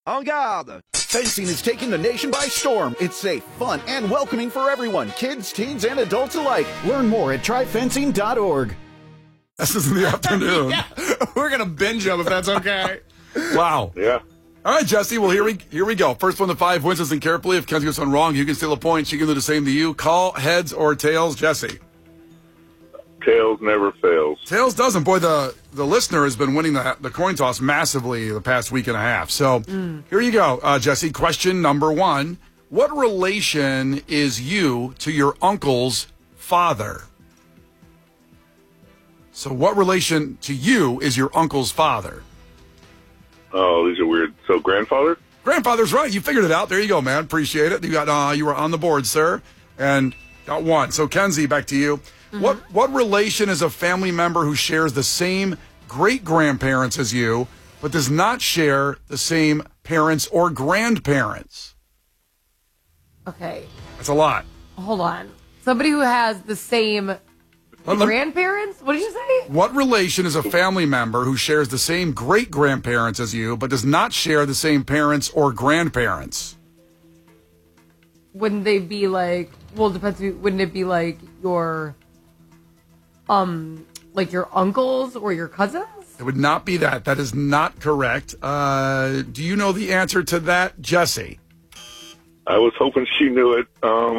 En garde! Fencing is taking the nation by storm. It's safe, fun, and welcoming for everyone, kids, teens, and adults alike. Learn more at tryfencing.org. This is in the afternoon. Yeah, we're going to binge them if that's okay. Wow. Yeah. All right, Jesse. Well, here we go. First one to 5 wins. Listen carefully. If Kenzie gets one wrong, you can steal a point. She can do the same to you. Call heads or tails, Jesse. Tails never fails. Tails doesn't. Boy, the listener has been winning the coin toss massively the past week and a half. So here you go, Jesse. Question number 1. What relation is you to your uncle's father? So what relation to you is your uncle's father? Oh, these are weird. So grandfather? Grandfather's right. You figured it out. There you go, man. Appreciate it. You were on the board, sir, and got one. So Kenzie, back to you. What relation is a family member who shares the same great-grandparents as you, but does not share the same parents or grandparents? Okay. That's a lot. Hold on. Somebody who has the same grandparents? What did you say? What relation is a family member who shares the same great-grandparents as you, but does not share the same parents or grandparents? Wouldn't they be like, well, it depends, wouldn't it be like your uncles or your cousins? It would not be that. That is not correct. Do you know the answer to that, Jesse? I was hoping she knew it.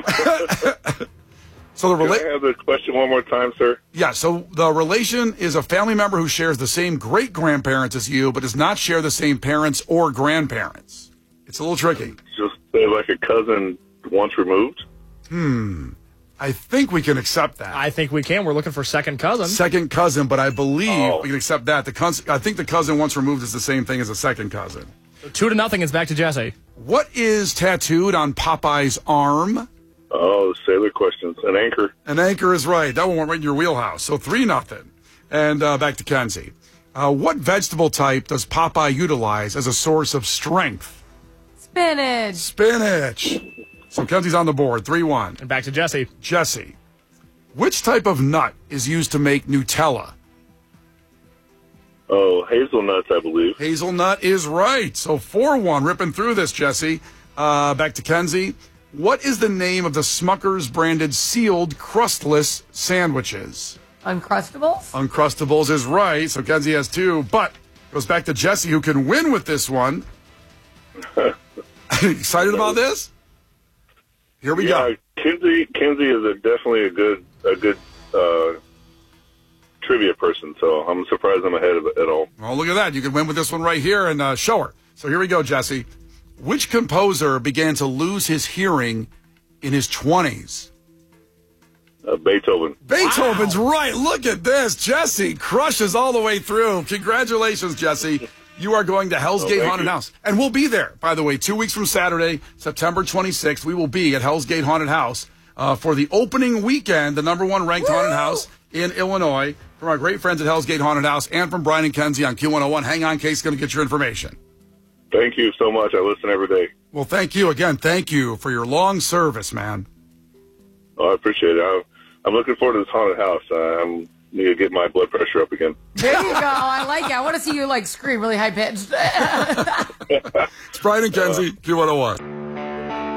So Can I have the question one more time, sir? Yeah, so the relation is a family member who shares the same great-grandparents as you, but does not share the same parents or grandparents. It's a little tricky. Just say like a cousin once removed? I think we can accept that. I think we can. We're looking for second cousin. Second cousin, but I believe we can accept that. I think the cousin once removed is the same thing as a second cousin. So 2-0. It's back to Jesse. What is tattooed on Popeye's arm? Oh, sailor questions. An anchor. An anchor is right. That one went right in your wheelhouse. So 3-0. And back to Kenzie. What vegetable type does Popeye utilize as a source of strength? Spinach. Spinach. So Kenzie's on the board, 3-1. And back to Jesse. Jesse. Which type of nut is used to make Nutella? Oh, hazelnuts, I believe. Hazelnut is right. So 4-1, ripping through this, Jesse. Back to Kenzie. What is the name of the Smucker's branded sealed crustless sandwiches? Uncrustables? Uncrustables is right. So Kenzie has 2, but goes back to Jesse, who can win with this one. Excited about this? Here we go. Kenzie is definitely a good trivia person, so I'm surprised I'm ahead of it all. Well, look at that. You can win with this one right here and show her. So here we go, Jesse. Which composer began to lose his hearing in his 20s? Beethoven. Beethoven's right. Look at this. Jesse crushes all the way through. Congratulations, Jesse. You are going to Hell's Gate Haunted House. And we'll be there, by the way, 2 weeks from Saturday, September 26th. We will be at Hell's Gate Haunted House for the opening weekend, the #1 ranked haunted house in Illinois, from our great friends at Hell's Gate Haunted House and from Brian and Kenzie on Q101. Hang on, Casey's going to get your information. Thank you so much. I listen every day. Well, thank you again. Thank you for your long service, man. Oh, I appreciate it. I'm looking forward to this haunted house. I'm need to get my blood pressure up again. There you go. I like it. I want to see you scream really high pitched. It's Brian and Kenzie, Q101.